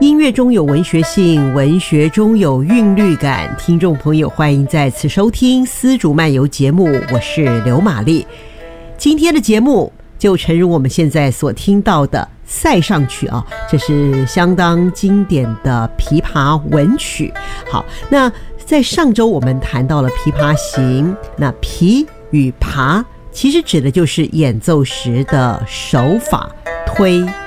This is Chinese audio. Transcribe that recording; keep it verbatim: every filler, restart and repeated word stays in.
音乐中有文学性，文学中有韵律感。听众朋友，欢迎再次收听丝竹漫游节目，我是刘玛丽。今天的节目就诚如我们现在所听到的塞上曲啊，这是相当经典的琵琶文曲。好，那在上周我们谈到了琵琶行，那琵与琶其实指的就是演奏时的手法，推